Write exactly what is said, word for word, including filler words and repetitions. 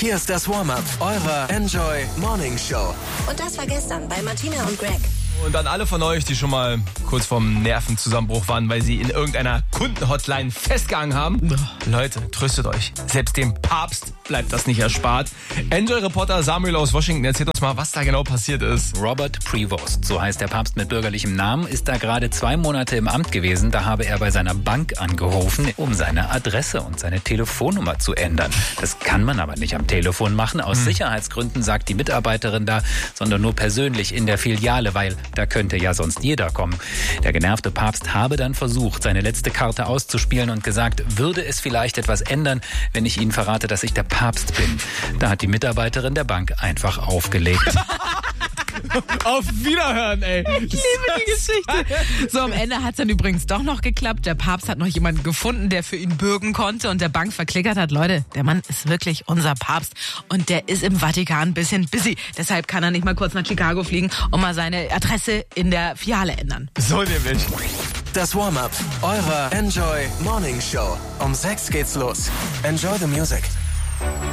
Hier ist das Warm-Up eurer Enjoy Morning Show. Und das war gestern bei Martina und Greg. Und an alle von euch, die schon mal kurz vorm Nervenzusammenbruch waren, weil sie in irgendeiner Kundenhotline festgehangen haben. Leute, tröstet euch. Selbst dem Papst bleibt das nicht erspart. Enjoy-Reporter Samuel aus Washington erzählt uns mal, was da genau passiert ist. Robert Prevost, so heißt der Papst mit bürgerlichem Namen, ist da gerade zwei Monate im Amt gewesen. Da habe er bei seiner Bank angerufen, um seine Adresse und seine Telefonnummer zu ändern. Das kann man aber nicht am Telefon machen, aus hm. Sicherheitsgründen, sagt die Mitarbeiterin da, sondern nur persönlich in der Filiale, weil da könnte ja sonst jeder kommen. Der genervte Papst habe dann versucht, seine letzte Karte auszuspielen und gesagt, würde es vielleicht etwas ändern, wenn ich Ihnen verrate, dass ich der Papst bin. Da hat die Mitarbeiterin der Bank einfach aufgelegt. Auf Wiederhören, ey. Ich liebe die Geschichte. So, am Ende hat es dann übrigens doch noch geklappt. Der Papst hat noch jemanden gefunden, der für ihn bürgen konnte und der Bank verklickert hat. Leute, der Mann ist wirklich unser Papst und der ist im Vatikan ein bisschen busy. Deshalb kann er nicht mal kurz nach Chicago fliegen und mal seine Adresse in der Filiale ändern. So nämlich. Das Warm-Up eurer Enjoy Morning Show. Um sechs geht's los. Enjoy the music.